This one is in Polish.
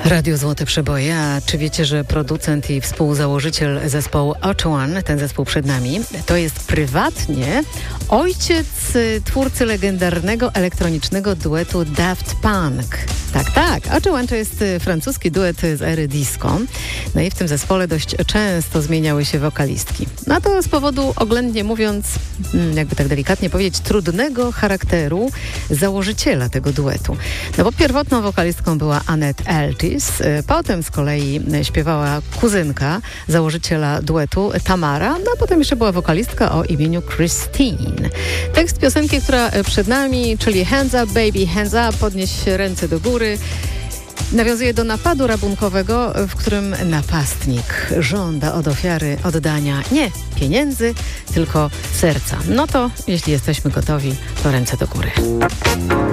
Radio Złote Przeboje, a czy wiecie, że producent i współzałożyciel zespołu Ocho1, ten zespół przed nami, to jest prywatnie ojciec twórcy legendarnego elektronicznego duetu Daft Punk. Tak. Ocho1 to jest francuski duet z ery disco. No i w tym zespole dość często zmieniały się wokalistki. No to z powodu, oględnie mówiąc, jakby tak delikatnie powiedzieć, trudnego charakteru założyciela tego duetu. No bo pierwotną wokalistką była Annette Eltis, potem z kolei śpiewała kuzynka założyciela duetu Tamara, no a potem jeszcze była wokalistka o imieniu Christine. Tekst piosenki, która przed nami, czyli Hands Up Baby, Hands Up, podnieś ręce do góry, nawiązuje do napadu rabunkowego, w którym napastnik żąda od ofiary oddania nie pieniędzy, tylko serca. No to jeśli jesteśmy gotowi, to ręce do góry.